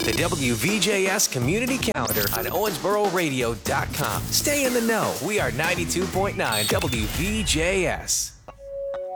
the WVJS Community Calendar on OwensboroRadio.com. Stay in the know. We are 92.9 WVJS.